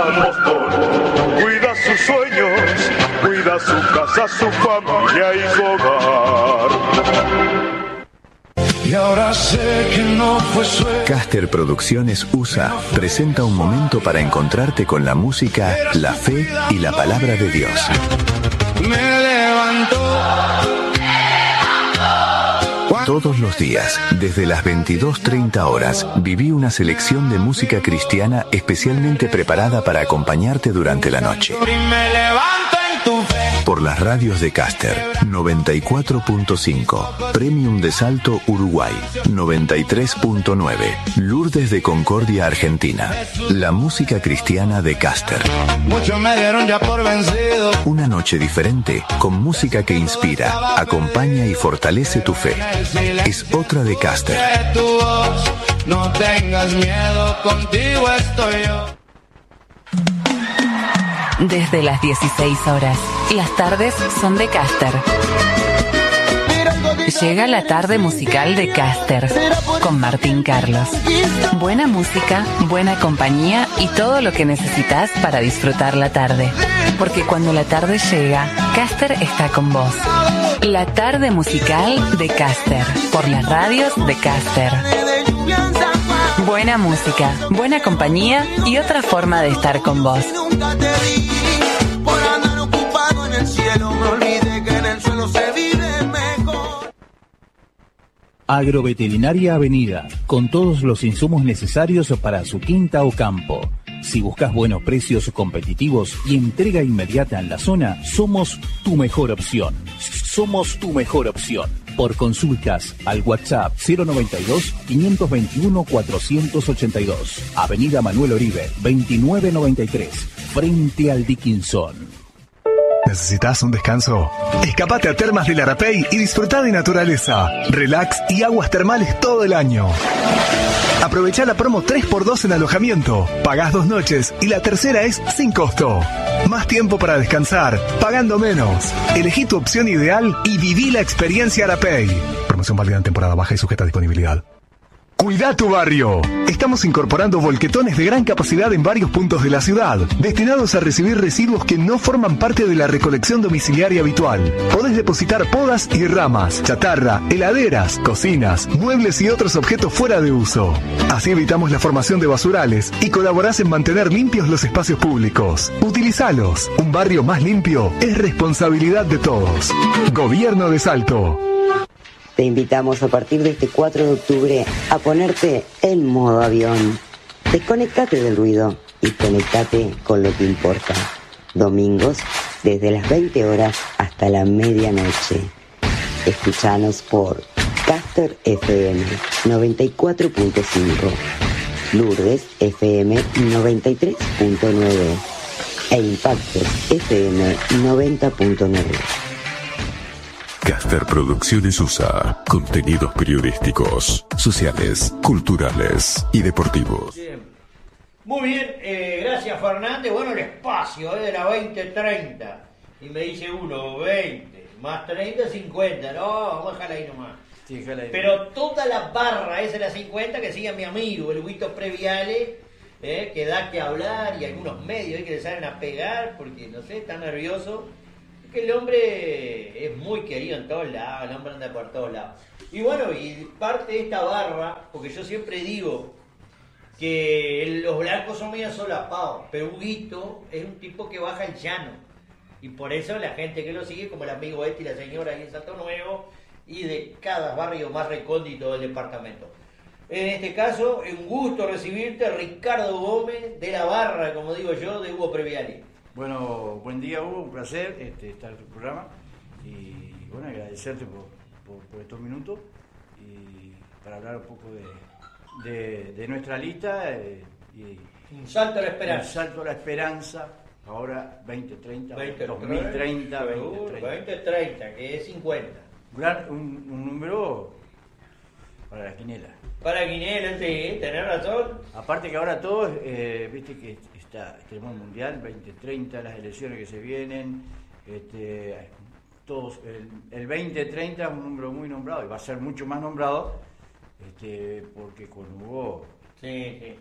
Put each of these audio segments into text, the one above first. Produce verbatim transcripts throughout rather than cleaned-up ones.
Cuida sus sueños, cuida su casa, su familia y su hogar. Y ahora sé que no fue suerte. Caster Producciones U S A presenta un momento para encontrarte con la música, la fe y la palabra de Dios. Me levantó. Todos los días, desde las veintidós treinta horas, viví una selección de música cristiana especialmente preparada para acompañarte durante la noche. Por las radios de Caster, noventa y cuatro punto cinco, Premium de Salto, Uruguay, noventa y tres punto nueve, Lourdes de Concordia, Argentina. La música cristiana de Caster. Muchos me dieron ya por vencido. Una noche diferente, con música que inspira, acompaña y fortalece tu fe. Es otra de Caster. No tengas miedo, contigo estoy yo. Desde las dieciséis horas, las tardes son de Caster. Llega la tarde musical de Caster con Martín Carlos. Buena música, buena compañía y todo lo que necesitas para disfrutar la tarde. Porque cuando la tarde llega, Caster está con vos. La tarde musical de Caster por las radios de Caster. Buena música, buena compañía y otra forma de estar con vos. Por andar ocupado en el cielo, me olvidé que en el suelo se vive mejor. Agroveterinaria Avenida, con todos los insumos necesarios para su quinta o campo. Si buscas buenos precios competitivos y entrega inmediata en la zona, somos tu mejor opción. Somos tu mejor opción. Por consultas al WhatsApp cero noventa y dos, quinientos veintiuno, cuatrocientos ochenta y dos. Avenida Manuel Oribe, veintinueve noventa y tres, frente al Dickinson. ¿Necesitas un descanso? Escapate a Termas del Arapey y disfruta de naturaleza, relax y aguas termales todo el año. Aprovecha la promo tres por dos en alojamiento. Pagás dos noches y la tercera es sin costo. Más tiempo para descansar, pagando menos. Elegí tu opción ideal y viví la experiencia Arapey. Promoción válida en temporada baja y sujeta a disponibilidad. Cuida tu barrio. Estamos incorporando volquetones de gran capacidad en varios puntos de la ciudad, destinados a recibir residuos que no forman parte de la recolección domiciliaria habitual. Podés depositar podas y ramas, chatarra, heladeras, cocinas, muebles y otros objetos fuera de uso. Así evitamos la formación de basurales y colaborás en mantener limpios los espacios públicos. Utilizalos. Un barrio más limpio es responsabilidad de todos. Gobierno de Salto. Te invitamos a partir de este cuatro de octubre a ponerte en modo avión. Desconectate del ruido y conectate con lo que importa. Domingos, desde las veinte horas hasta la medianoche. Escuchanos por Caster F M noventa y cuatro punto cinco, Lourdes F M noventa y tres punto nueve e Impactos F M noventa punto nueve. Caster Producciones U S A. Contenidos periodísticos, sociales, culturales y deportivos. Bien. Muy bien, eh, gracias Fernández. Bueno, el espacio es eh, de la veinte treinta. Y me dice uno, veinte, más treinta, cincuenta. No, vamos a dejarla ahí nomás. Sí, déjala ahí. Pero toda la barra esa de la cincuenta que siga mi amigo, el Huguito Previale, eh, que da que hablar y algunos medios eh, que le salen a pegar porque, no sé, está nervioso. Que el hombre es muy querido en todos lados, el hombre anda por todos lados. Y bueno, y parte de esta barra, porque yo siempre digo que los blancos son medio solapados, pero Huguito es un tipo que baja el llano. Y por eso la gente que lo sigue, como el amigo este y la señora ahí en Salto Nuevo, y de cada barrio más recóndito del departamento. En este caso, un gusto recibirte, Ricardo Gómez, de la barra, como digo yo, de Hugo Previale. Bueno, buen día Hugo, un placer este, estar en tu programa y bueno, agradecerte por, por, por estos minutos y para hablar un poco de, de, de nuestra lista eh, y un salto a la esperanza. Un salto a la esperanza, ahora veinte treinta, veinte, dos mil treinta, veinte treinta, que es cincuenta. Un, un, un número para la quinela. Para la quinela, sí, tenés razón. Aparte que ahora todos, eh, viste que está, tenemos el Mundial veinte treinta, las elecciones que se vienen, este, todos, el, el veinte treinta es un número muy nombrado y va a ser mucho más nombrado, este, porque con Hugo... Sí, sí.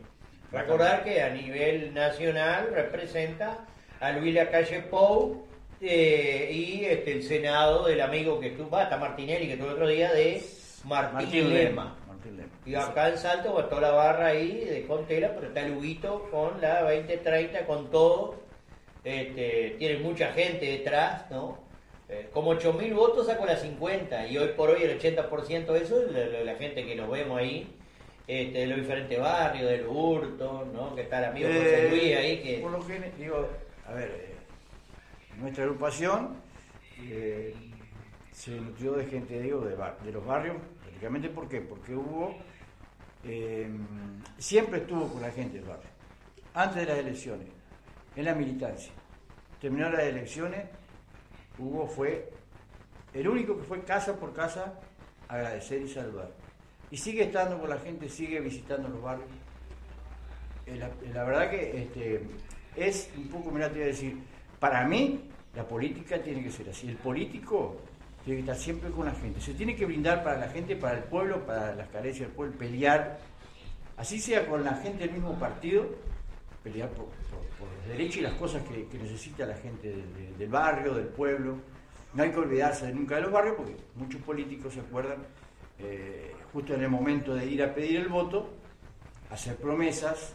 Recordar que a nivel nacional representa a Luis Lacalle Pou eh, y este, el Senado del amigo que estuvo, hasta Martinelli, que estuvo el otro día, de Martín, Martín Lema. Martín Lema. Y acá en Salto va toda la barra ahí de Contela, pero está el Huguito con la veinte treinta, con todo. Este, tiene mucha gente detrás, ¿no? Eh, como ocho mil votos sacó la cincuenta, y hoy por hoy el ochenta por ciento de eso es la, la gente que nos vemos ahí, este, de los diferentes barrios, del Hurto, ¿no? Que está el amigo José eh, Luis ahí. Que... Por lo que digo, a ver, eh, nuestra agrupación eh, se nutrió de gente, digo, de, bar, de los barrios, prácticamente. ¿Por qué? Porque hubo, eh, siempre estuvo con la gente del barrio, antes de las elecciones, en la militancia. Terminaron las elecciones, Hugo fue el único que fue casa por casa a agradecer y saludar. Y sigue estando con la gente, sigue visitando los barrios. Eh, la, la verdad que este, es un poco, mirá, te voy a decir, para mí la política tiene que ser así. El político tiene que estar siempre con la gente. Se tiene que brindar para la gente, para el pueblo, para las carencias del pueblo, pelear, así sea con la gente del mismo partido, pelear por, por, por los derechos y las cosas que, que necesita la gente de, de, del barrio, del pueblo. No hay que olvidarse de nunca de los barrios, porque muchos políticos se acuerdan, eh, justo en el momento de ir a pedir el voto, hacer promesas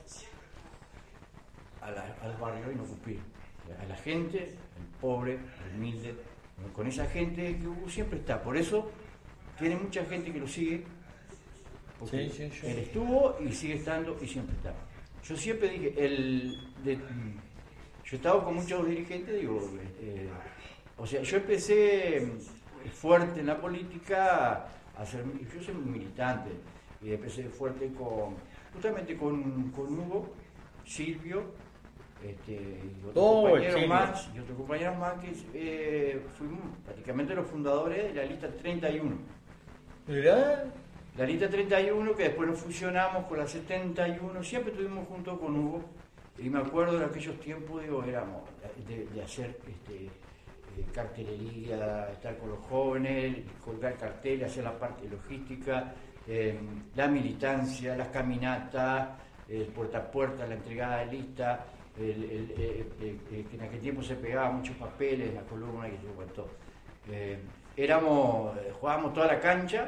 a, la, a los barrios y no cumplir. A la gente, el pobre, el humilde, con esa gente que Hugo siempre está. Por eso tiene mucha gente que lo sigue, porque sí, sí, sí. Él estuvo y sigue estando y siempre está. Yo siempre dije, el, de, yo estaba con muchos dirigentes, digo, eh, o sea, yo empecé fuerte en la política, a ser, yo soy un militante, y empecé fuerte con, justamente con, con Hugo, Silvio, este, y otros oh, compañeros más, y otros compañeros más que eh, fuimos prácticamente los fundadores de la lista treinta y uno. ¿Verdad? La lista treinta y uno, que después nos fusionamos con la setenta y uno, siempre estuvimos juntos con Hugo, y me acuerdo de aquellos tiempos, digo, éramos de, de hacer este, eh, cartelería, estar con los jóvenes, colgar carteles, hacer la parte logística, eh, la militancia, las caminatas, el puerta a puerta, la entregada de lista, el, el, el, el, el, que en aquel tiempo se pegaban muchos papeles, la columna que se cuento. Eh, éramos, jugábamos toda la cancha.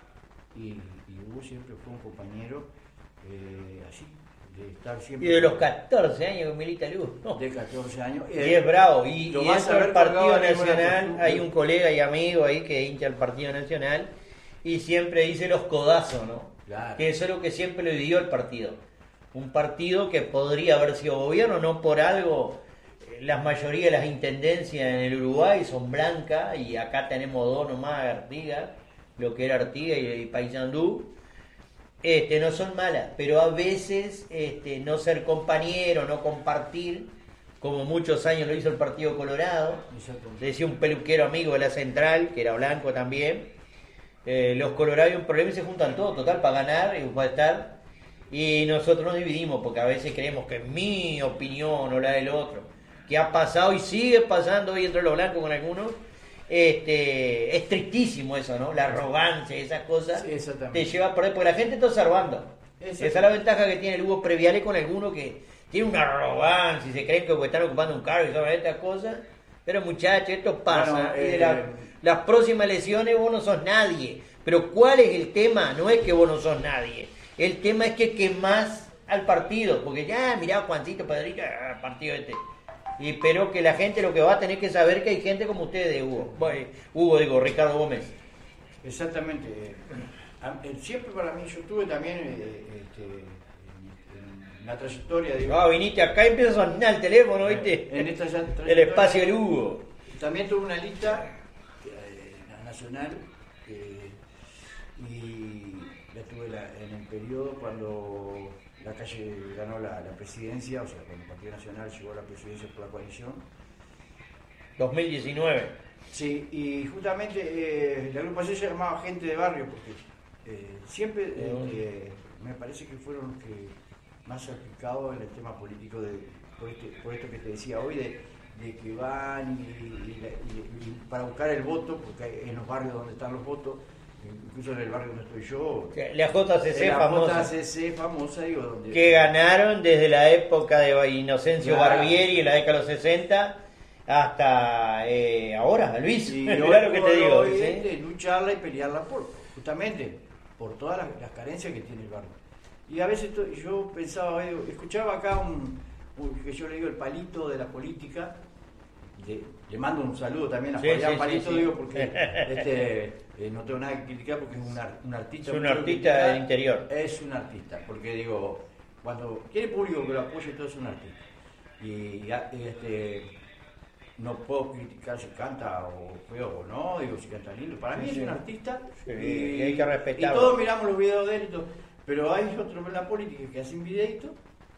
Y, y Hugo siempre fue un compañero eh, así, de estar siempre... Y de los catorce años que milita Luz, ¿no? De catorce años. Y es bravo. Y, y eso el Partido Nacional, hay un colega y amigo ahí que hincha el Partido Nacional y siempre dice los codazos, ¿no? Claro. Que eso es lo que siempre le dio el partido. Un partido que podría haber sido gobierno, no por algo. La mayoría de las intendencias en el Uruguay son blancas y acá tenemos dos nomás, Artigas, lo que era Artigas y, y Paysandú, este, no son malas, pero a veces este, no ser compañero, no compartir, como muchos años lo hizo el Partido Colorado, decía un peluquero amigo de la Central, que era blanco también, eh, los colorados hay un problema y se juntan todos, total, para ganar y para estar, y nosotros nos dividimos, porque a veces creemos que es mi opinión o la del otro, que ha pasado y sigue pasando hoy entre los blancos con algunos. Este, es tristísimo eso, ¿no? La arrogancia, esas cosas sí, te lleva por ahí, porque la gente está observando. Esa es la ventaja que tiene el Hugo Previale con alguno que tiene una arrogancia y se creen que están ocupando un cargo y saben estas cosas. Pero muchachos, esto pasa. Bueno, eh, y de la, las próximas elecciones vos no sos nadie. Pero ¿cuál es el tema? No es que vos no sos nadie. El tema es que quemás al partido. Porque ya, mirá, Juancito, Pedrito, el partido este. Y pero que la gente lo que va a tener que saber que hay gente como ustedes, Hugo. Bueno, Hugo, digo, Ricardo Gómez. Exactamente. Siempre para mí, yo tuve también este, en la trayectoria, digo. Ah, viniste acá y empieza a sonar el teléfono, ¿viste? En esta el espacio del Hugo. También tuve una lista eh, nacional eh, y la tuve la, en el periodo cuando la calle ganó la, la presidencia, o sea, cuando el Partido Nacional llegó a la presidencia por la coalición. dos mil diecinueve. Sí, y justamente eh, la agrupación se llamaba Gente de Barrio, porque eh, siempre eh, eh, me parece que fueron los que más aplicados en el tema político, de, por, este, por esto que te decía hoy, de, de que van y, y, y, y para buscar el voto, porque en los barrios donde están los votos, incluso en el barrio donde estoy yo. La J C C la famosa. J C C famosa, digo, donde... Que ganaron desde la época de Inocencio Claro. Barbieri en la década de los sesenta hasta eh, ahora, Luis. Y Mirá hoy lo que por te digo. hoy, ¿sí? este, lucharla y pelearla por, justamente por todas las, las carencias que tiene el barrio. Y a veces to- yo pensaba, eh, escuchaba acá un, un- que yo le digo el palito de la política, le, le mando un saludo también a Sí, Fabián sí, Palito, sí, sí. digo, porque este, eh, no tengo nada que criticar porque es un, ar- un artista. Es un mucho que artista criticar, del interior. Es un artista, porque digo, cuando quiere público que lo apoye, todo es un artista. Y, a- y, este, no puedo criticar si canta o feo o no, digo si canta lindo. Para mí Sí, es sí. un artista Sí, y hay que respetarlo. Y todos miramos los videos de él, y todo, pero hay otros en la política que hacen videitos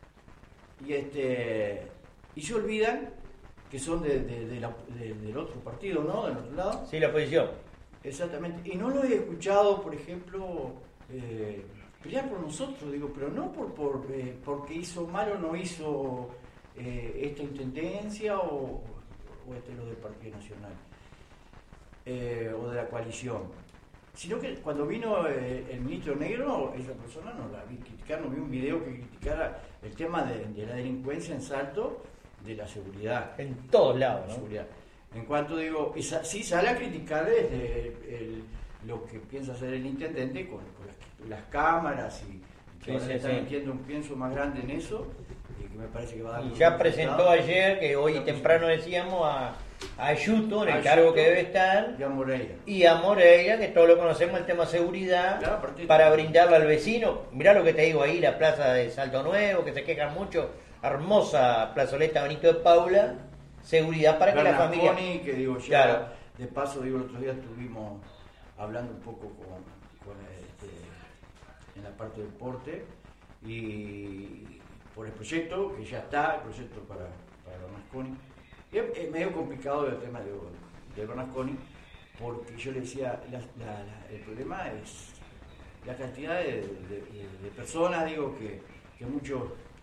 y este y se olvidan que son de, de- de la- de- del otro partido, ¿no? Del otro lado. Sí, la oposición. Exactamente. Y no lo he escuchado, por ejemplo, eh, pelear por nosotros, digo, pero no por, por eh, porque hizo mal o no hizo eh, esta intendencia o, o este lo del Partido Nacional eh, o de la coalición. Sino que cuando vino eh, el ministro Negro, esa persona no la vi criticar, no vi un video que criticara el tema de, de la delincuencia en Salto, de la seguridad. En todos lados, La ¿no? seguridad. En cuanto digo, y sa- sí sale a criticar desde el- lo que piensa hacer el intendente con, con las, las cámaras y que Sí, ahora sí, le están sí. metiendo un pienso más grande en eso y que me parece que va a dar Y los ya resultados. presentó ayer, que hoy Ya temprano decíamos, a, a Ayuto, en el A cargo Ayuto que debe estar, y a Moreira. y a Moreira, que todos lo conocemos, el tema seguridad, Claro, aparte- para brindarle al vecino. Mirá lo que te digo ahí, la plaza de Salto Nuevo, que se quejan mucho, hermosa plazoleta Benito de Paula, seguridad para que la familia... Bernasconi, que digo, ya Claro. de paso, digo, el otro día estuvimos hablando un poco con, con este, en la parte del deporte y por el proyecto, que ya está, el proyecto para, para Bernasconi. Y es, es medio complicado el tema de, de Bernasconi, porque yo le decía, la- la- la- el problema es la cantidad de, de- de- de personas, digo, que, que muchos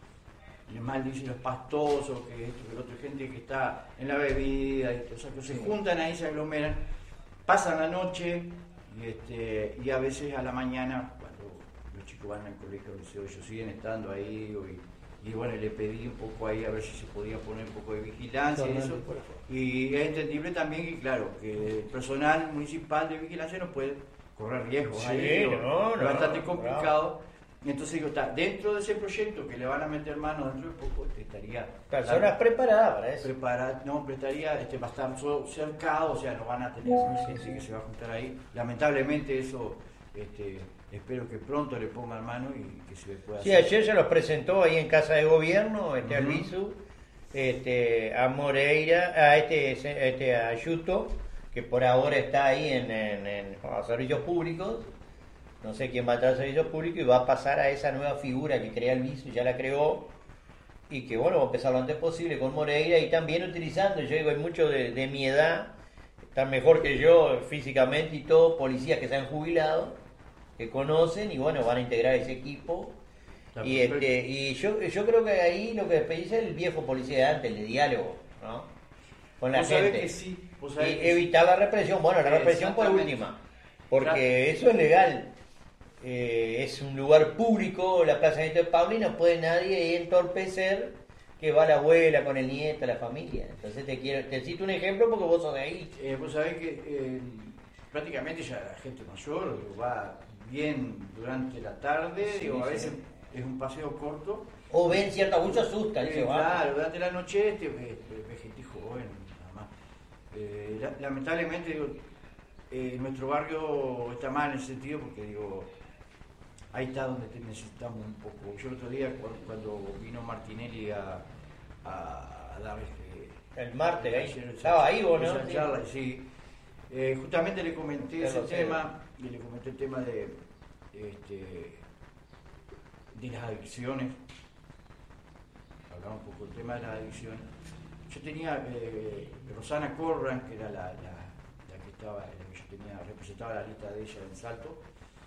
le mal dicen los pastosos, que esto, que lo otro, gente que está en la bebida, y, o sea, que se juntan ahí, se aglomeran, pasan la noche y, este, y a veces a la mañana, cuando los chicos van al colegio, ellos siguen estando ahí, y, y bueno, le pedí un poco ahí a ver si se podía poner un poco de vigilancia y eso. Y es entendible también que, claro, que el personal municipal de vigilancia no puede correr riesgos. Sí, ahí, digo, no, es no, bastante no. complicado. Entonces digo, está, dentro de ese proyecto que le van a meter mano dentro de poco, estaría Personas preparadas para eso. preparado, no, pero estaría, este, va a estar so- cercado, o sea, no van a tener gente que se va a juntar ahí. Lamentablemente eso, este, espero que pronto le pongan mano y que se pueda Sí, hacer. ayer se los presentó ahí en Casa de Gobierno, este Ujú. Albizu, este, a Moreira, a este, este a Ayuto, que por ahora está ahí en, en, en a servicios públicos. No sé quién va a estar a servicios públicos y va a pasar a esa nueva figura que crea Albizu, ya la creó, y que bueno, va a empezar lo antes posible con Moreira y también utilizando, yo digo, hay muchos de, de mi edad, están mejor que yo físicamente y todo, policías que se han jubilado, que conocen y bueno, van a integrar ese equipo. Está Y, perfecto. este, y yo, yo creo que ahí lo que dice el viejo policía de antes, el de diálogo, ¿no? Con la Vos sabés gente. que sí, vos Y sabés que sí. evitar la represión, bueno, la represión por Exactamente. última, porque Claro. eso es legal. Eh, es un lugar público, la Plaza Benito de Paula, y no puede nadie entorpecer que va la abuela con el nieto, la familia. Entonces te quiero, te cito un ejemplo porque vos sos de ahí. Eh, vos sabés que eh, prácticamente ya la gente mayor digo, va bien durante la tarde, Sí, digo, a sí. veces es un paseo corto. O ven cierta luz, asusta, Eh, dice, va. claro, durante la noche este, ve, ve- ve gente joven, nada más. Eh, la- lamentablemente, digo, eh, nuestro barrio está mal en ese sentido porque, digo, ahí está donde te necesitamos un poco. Yo el otro día, cuando, cuando vino Martinelli a, a, a dar este, El martes, ahí. ayer esa- Estaba ahí vos, ¿no? esa Sí. charla, sí. Eh, justamente le comenté Ya ese lo sé. tema, y le comenté el tema de, este, de las adicciones. Hablaba un poco del tema de las adicciones. Yo tenía eh, Rosana Corran, que era la, la, la que estaba, la que yo tenía, representaba la lista de ella en Salto.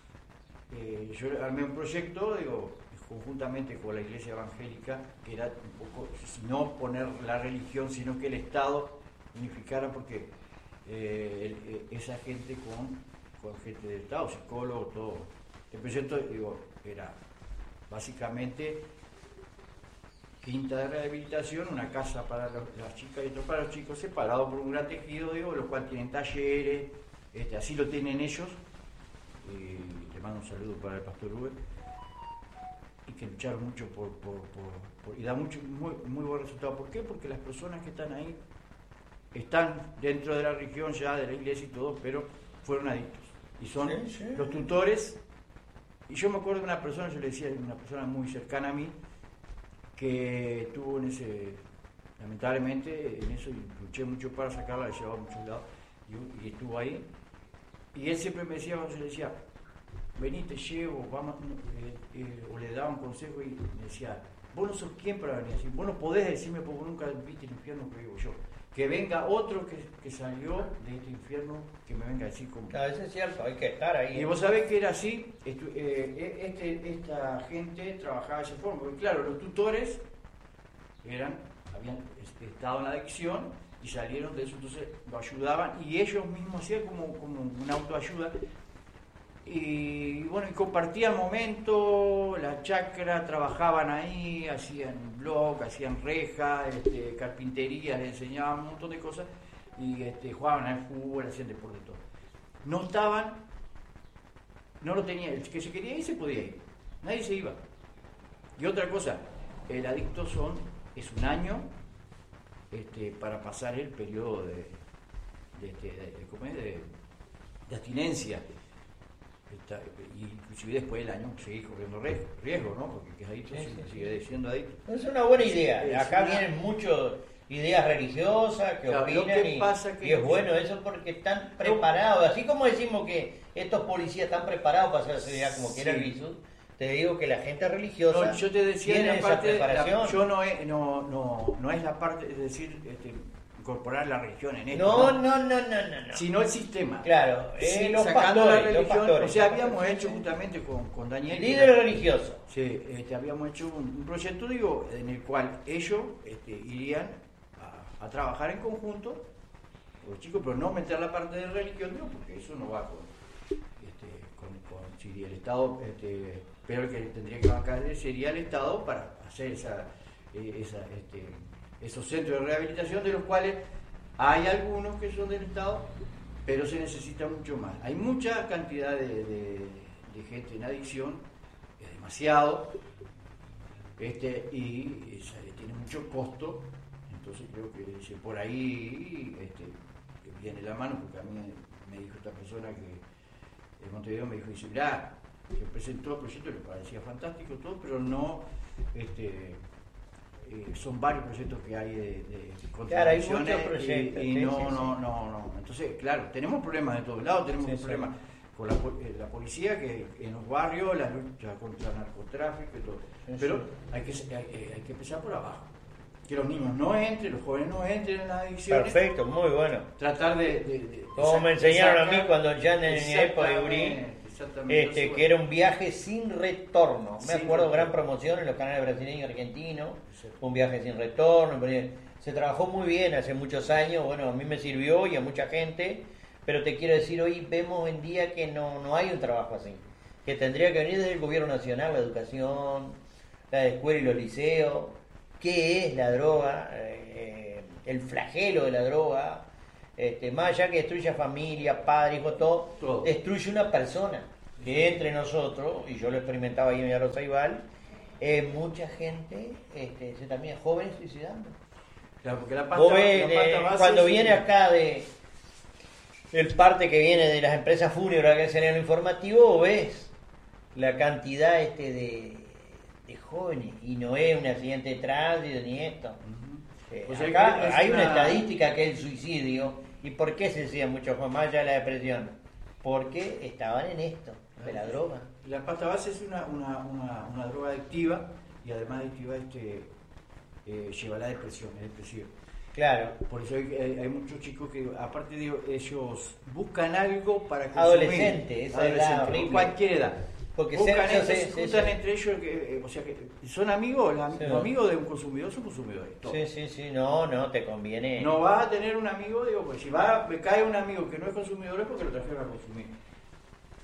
Eh, yo armé un proyecto, digo, conjuntamente con la Iglesia Evangélica, que era un poco no poner la religión, sino que el Estado unificara, porque eh, el- eh, esa gente con con gente del Estado, psicólogos, todo. El proyecto, digo, era básicamente quinta de rehabilitación, una casa para los, las chicas y otra para los chicos, separado por un gran tejido, digo, los cuales tienen talleres, este, así lo tienen ellos. Y le mando un saludo para el pastor Rubén, y que lucharon mucho por, por, por, por y da mucho, muy, muy buen resultado. ¿Por qué? Porque las personas que están ahí están dentro de la religión ya, de la iglesia y todo, pero fueron adictos. Y son sí, sí. los tutores. Y yo me acuerdo de una persona, yo le decía, una persona muy cercana a mí, que estuvo en ese, lamentablemente, en eso, y luché mucho para sacarla, la llevaba a muchos lados, y, y estuvo ahí. Y él siempre me decía, cuando yo le decía, vení, te llevo, vamos, eh, eh, o le daba un consejo, y me decía, vos no sos quien para venir así, vos no podés decirme porque nunca viste el infierno que vivo yo. Que venga otro que, que salió de este infierno, que me venga a decir cómo. Claro, eso es cierto, hay que estar ahí. Y vos sabés que era así, estu, eh, este, esta gente trabajaba de esa forma, porque claro, los tutores eran, habían estado en la adicción y salieron de eso, entonces lo ayudaban y ellos mismos hacían como, como una autoayuda. Y bueno, y compartían momentos, la chacra, trabajaban ahí, hacían blog, hacían rejas, este, carpintería, les enseñaban un montón de cosas y este, jugaban al fútbol, hacían deporte, todo. No estaban, no lo tenían, el que se quería ir se podía ir, nadie se iba. Y otra cosa, el adicto son, es un año este, para pasar el periodo de, de, de, de, de, ¿cómo es? de, de abstinencia. Está, y inclusive después del año sigue corriendo riesgo, ¿no? Porque que es adicto sí, sí, sigue siendo adicto. Es una buena idea. Es Acá una... vienen muchas ideas religiosas que claro, opinan que y, pasa que y es bueno eso porque están preparados. Así como decimos que estos policías están preparados para hacer la seguridad como quiera el viso, te digo que la gente religiosa no, yo te decía tiene esa parte, preparación. La, yo no es, no, no, no es la parte, es decir, este, incorporar la religión en esto. No, no, no, no, no. no. Sino el sistema. Claro, eh, sí, los sacando pastores, la religión. Los pastores, o sea, habíamos hecho justamente con, con Daniel. Líder religioso. Sí, este, habíamos hecho un, un proyecto, digo, en el cual ellos este, irían a, a trabajar en conjunto, los chicos, pero no meter la parte de religión, no, porque eso no va con, este, con, con si el Estado, este, pero el que tendría que bancar sería el Estado para hacer esa, esa este, esos centros de rehabilitación, de los cuales hay algunos que son del Estado, pero se necesita mucho más. Hay mucha cantidad de, de, de gente en adicción, es demasiado, este, y, y tiene mucho costo, entonces creo que dice, por ahí este, que viene la mano, porque a mí me dijo esta persona que en Montevideo me dijo, dice, mirá, que presentó el proyecto, le parecía fantástico todo, pero no... Este, Eh, son varios proyectos que hay de, de claro, hay muchos proyectos y, y sí, no, sí, no, sí. no, no. Entonces, claro, tenemos problemas de todos lados, tenemos sí, un sí. problema con la, la policía que en los barrios, la lucha contra el narcotráfico y todo. Sí, pero sí. Hay, que, hay, hay que empezar por abajo. Que los niños no entren, los jóvenes no entren en las adicciones. Perfecto, muy bueno. Tratar de... de, de Como de me enseñaron sacar, a mí cuando ya en mi época de Urí, este, que era un viaje sin retorno. Me sin acuerdo, retorno. Gran promoción en los canales brasileños y argentinos, un viaje sin retorno. Se trabajó muy bien hace muchos años, bueno, a mí me sirvió y a mucha gente, pero te quiero decir, hoy vemos en día que no, no hay un trabajo así, que tendría que venir desde el gobierno nacional, la educación, la escuela y los liceos, qué es la droga, eh, el flagelo de la droga. Este, más allá que destruya familia, padre, hijo, todo, todo, destruye una persona. Que entre nosotros, y yo lo experimentaba ahí en Villarrosa-Ibal, eh, mucha gente, este, se también jóvenes suicidando. Claro, porque la pasta, ves, la pasta eh, base cuando sí. viene acá de el parte que viene de las empresas fúnebres que hacen en lo informativo, ves la cantidad este de, de jóvenes, y no es un accidente de tránsito ni esto. Uh-huh. eh, pues acá hay, hay una... una estadística que es el suicidio. ¿Y por qué se decía mucho más allá de la depresión? Porque estaban en esto, de la droga. La pasta base es una, una, una, una droga adictiva, y además adictiva este, eh, lleva a la depresión, es depresiva. Claro. Por eso hay, hay, hay muchos chicos que, aparte de ellos, buscan algo para consumir. Adolescente, esa Adolescente, edad, cualquier edad. Porque buscan se, entre, se, se se, entre ellos, que, eh, o sea que son amigos, los sí. amigos de un consumidor son consumidores. Todo. Sí, sí, sí, no, no, te conviene. No vas a tener un amigo, digo, pues si va, me cae un amigo que no es consumidor es porque lo trajeron a consumir.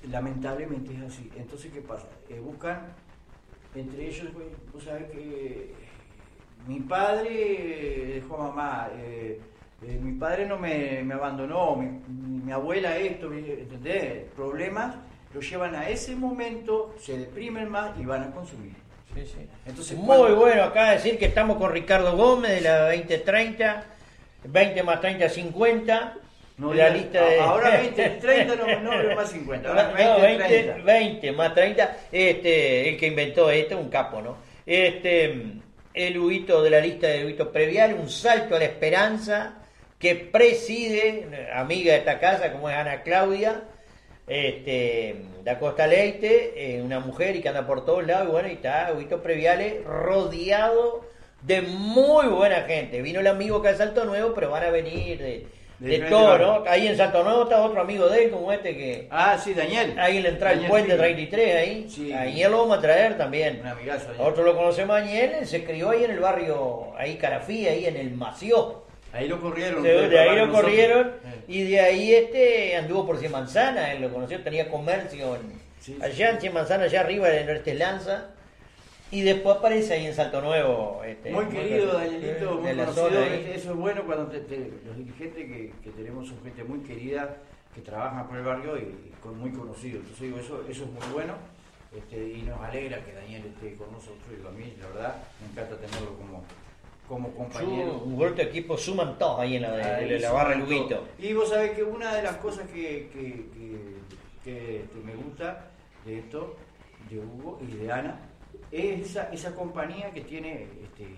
lamentablemente es así. Entonces, ¿qué pasa? Eh, buscan, entre ellos, pues, vos sabés que mi padre dejó a mamá, eh, eh, mi padre no me, me abandonó, mi, mi, mi abuela esto, ¿entendés? Problemas los llevan a ese momento, se deprimen más y van a consumir. Sí, sí. Entonces, muy cuando... bueno, acá decir que estamos con Ricardo Gómez de la veinte treinta, veinte más treinta, cincuenta. No, la ya, lista de... ahora veinte, treinta, no, no, no más cincuenta. No, veinte, veinte, treinta. veinte más treinta, este, el que inventó esto, un capo, ¿no? Este, el Huguito de la lista de Huguito Previal, un salto a la esperanza que preside, amiga de esta casa, como es Ana Claudia, este, da Costa Leite, eh, una mujer y que anda por todos lados, y bueno, y está Huguito Previale rodeado de muy buena gente. Vino el amigo acá de Salto Nuevo, pero van a venir de... De, de todo, ¿no? Ahí en Salto Nuevo está otro amigo de él, como este que... Ah, sí, Daniel. Ahí en la entrada del puente treinta y tres, ahí. Sí. Ahí lo vamos a traer también. Un amigazo. Daniel. Otro lo conocemos a Daniel, se crió ahí en el barrio, ahí Carafí, ahí en el Mació. Ahí lo corrieron. De, de ahí lo corrieron, eh. Y de ahí este anduvo por Cien Manzana, él lo conoció, tenía comercio en, sí, allá sí. En Cien Manzana, allá arriba en el Este Lanza. Y después aparece ahí en Salto Nuevo. Este, muy querido, Danielito, muy conocido. Zona, eso es bueno cuando te, te, los dirigentes que, que tenemos son gente muy querida, que trabajan por el barrio y, y con, muy conocidos. Entonces digo, eso, eso es muy bueno. Este, y nos alegra que Daniel esté con nosotros. Y a mí, la verdad, me encanta tenerlo como, como compañero. Un grupo de equipo suman todos ahí en la, de, ahí de la barra Luguito. Y vos sabés que una de las cosas que, que, que, que, que me gusta de esto, de Hugo y de Ana, es esa, esa compañía que tiene, este,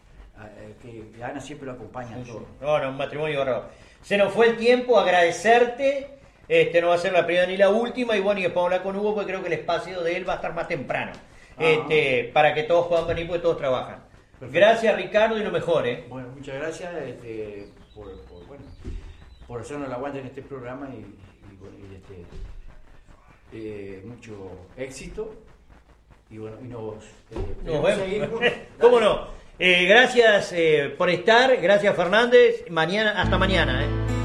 que Ana siempre lo acompaña en todo. No, no, un matrimonio bárbaro. Se nos fue el tiempo, agradecerte, este no va a ser la primera ni la última, y bueno, y después hablar con Hugo porque creo que el espacio de él va a estar más temprano, este, para que todos puedan venir porque todos trabajan. Perfecto. Gracias, Ricardo, y lo mejor, ¿eh? Bueno, muchas gracias este, por, por, bueno, por hacernos el aguante en este programa y, y, bueno, y este, eh, mucho éxito. Y bueno, y nos, eh, nos vemos. ¿Cómo no? Eh, gracias eh, por estar, gracias Fernández. Mañana, hasta mañana. Eh.